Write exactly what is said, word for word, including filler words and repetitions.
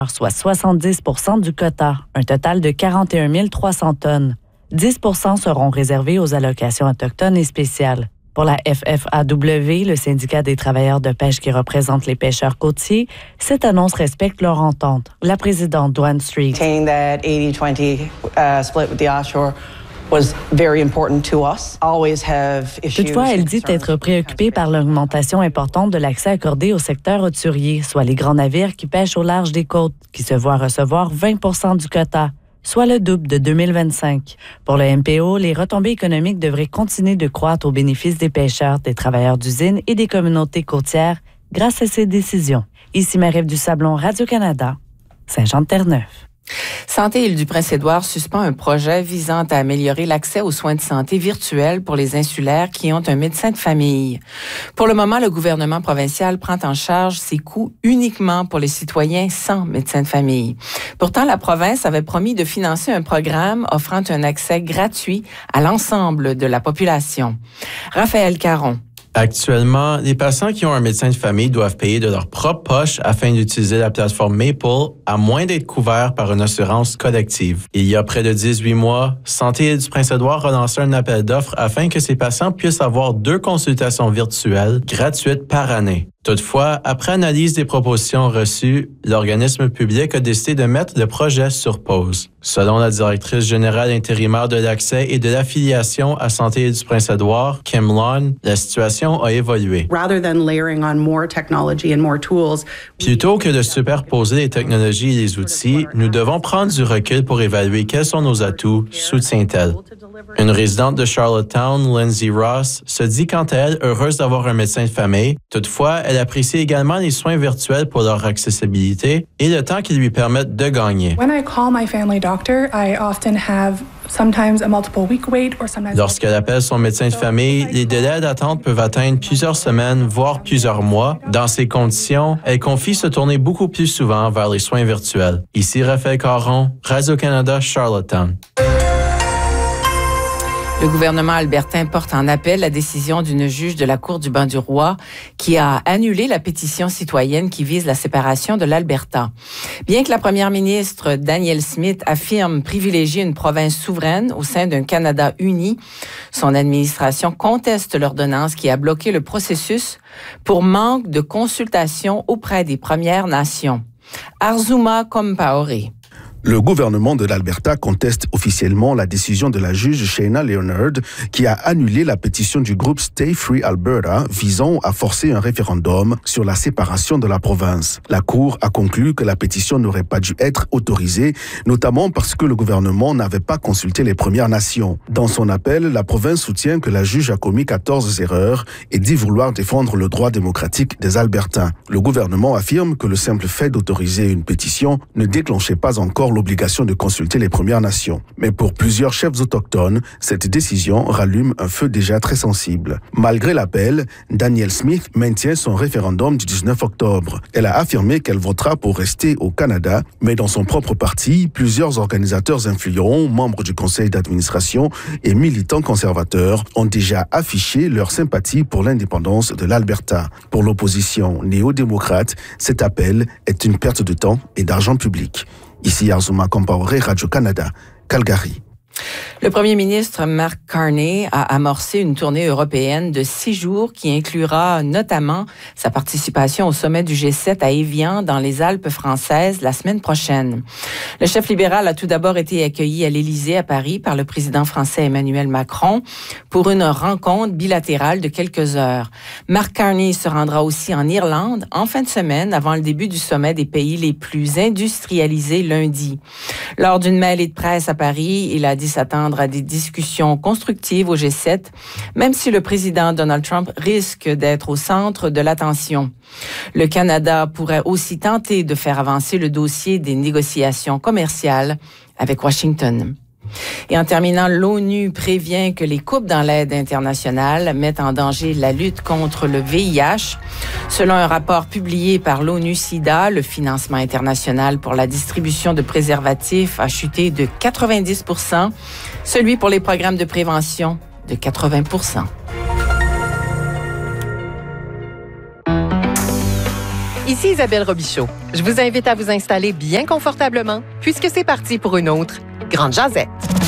soit soixante-dix pour cent du quota, un total de quarante et un mille trois cents tonnes. dix pour cent seront réservés aux allocations autochtones et spéciales. Pour la F F A W, le syndicat des travailleurs de pêche qui représente les pêcheurs côtiers, cette annonce respecte leur entente. La présidente Dwan Street. That eighty twenty uh, split with the offshore was very important to us. Always have issues. Toutefois, elle dit être préoccupée par l'augmentation importante de l'accès accordé au secteur hauturier, soit les grands navires qui pêchent au large des côtes, qui se voient recevoir vingt pour cent du quota, soit le double de deux mille vingt-cinq. Pour le M P O, les retombées économiques devraient continuer de croître au bénéfice des pêcheurs, des travailleurs d'usines et des communautés côtières grâce à ces décisions. Ici Marie-Ève Dusablon, Radio-Canada, Saint-Jean-de-Terre-Neuve. Santé Île-du-Prince-Édouard suspend un projet visant à améliorer l'accès aux soins de santé virtuels pour les insulaires qui ont un médecin de famille. Pour le moment, le gouvernement provincial prend en charge ces coûts uniquement pour les citoyens sans médecin de famille. Pourtant, la province avait promis de financer un programme offrant un accès gratuit à l'ensemble de la population. Raphaël Caron. Actuellement, les patients qui ont un médecin de famille doivent payer de leur propre poche afin d'utiliser la plateforme Maple, à moins d'être couverts par une assurance collective. Il y a près de dix-huit mois, Santé Île-du-Prince-Édouard a lancé un appel d'offres afin que ces patients puissent avoir deux consultations virtuelles gratuites par année. Toutefois, après analyse des propositions reçues, l'organisme public a décidé de mettre le projet sur pause. Selon la directrice générale intérimaire de l'accès et de l'affiliation à Santé Île-du-Prince-Édouard, Kim Lon, la situation a évolué. Plutôt que de superposer les technologies et les outils, nous devons prendre du recul pour évaluer quels sont nos atouts, soutient-elle. Une résidente de Charlottetown, Lindsay Ross, se dit quant à elle heureuse d'avoir un médecin de famille. Toutefois, elle apprécie également les soins virtuels pour leur accessibilité et le temps qu'ils lui permettent de gagner. Lorsqu'elle appelle son médecin de famille, les délais d'attente peuvent atteindre plusieurs semaines, voire plusieurs mois. Dans ces conditions, elle confie se tourner beaucoup plus souvent vers les soins virtuels. Ici Raphaël Caron, Radio-Canada, Charlottetown. Le gouvernement albertain porte en appel la décision d'une juge de la Cour du Banc-du-Roi qui a annulé la pétition citoyenne qui vise la séparation de l'Alberta. Bien que la première ministre Danielle Smith affirme privilégier une province souveraine au sein d'un Canada uni, son administration conteste l'ordonnance qui a bloqué le processus pour manque de consultation auprès des Premières Nations. Arzuma Compaoré. Le gouvernement de l'Alberta conteste officiellement la décision de la juge Shayna Leonard qui a annulé la pétition du groupe Stay Free Alberta visant à forcer un référendum sur la séparation de la province. La Cour a conclu que la pétition n'aurait pas dû être autorisée, notamment parce que le gouvernement n'avait pas consulté les Premières Nations. Dans son appel, la province soutient que la juge a commis quatorze erreurs et dit vouloir défendre le droit démocratique des Albertains. Le gouvernement affirme que le simple fait d'autoriser une pétition ne déclenchait pas encore l'obligation de consulter les Premières Nations. Mais pour plusieurs chefs autochtones, cette décision rallume un feu déjà très sensible. Malgré l'appel, Danielle Smith maintient son référendum du dix-neuf octobre. Elle a affirmé qu'elle votera pour rester au Canada, mais dans son propre parti, plusieurs organisateurs influents, membres du conseil d'administration et militants conservateurs ont déjà affiché leur sympathie pour l'indépendance de l'Alberta. Pour l'opposition néo-démocrate, cet appel est une perte de temps et d'argent public. Ici Arzuma Compaoré, Radio-Canada, Calgary. Le premier ministre Mark Carney a amorcé une tournée européenne de six jours qui inclura notamment sa participation au sommet du G sept à Évian dans les Alpes françaises la semaine prochaine. Le chef libéral a tout d'abord été accueilli à l'Élysée à Paris par le président français Emmanuel Macron pour une rencontre bilatérale de quelques heures. Mark Carney se rendra aussi en Irlande en fin de semaine avant le début du sommet des pays les plus industrialisés lundi. Lors d'une mêlée de presse à Paris, il a dit s'attendre à des discussions constructives au G sept, même si le président Donald Trump risque d'être au centre de l'attention. Le Canada pourrait aussi tenter de faire avancer le dossier des négociations commerciales avec Washington. Et en terminant, l'ONU prévient que les coupes dans l'aide internationale mettent en danger la lutte contre le V I H. Selon un rapport publié par l'ONU-SIDA, le financement international pour la distribution de préservatifs a chuté de quatre-vingt-dix pour cent, celui pour les programmes de prévention de quatre-vingts pour cent. Ici Isabelle Robichaud. Je vous invite à vous installer bien confortablement puisque c'est parti pour une autre Grande Jazette.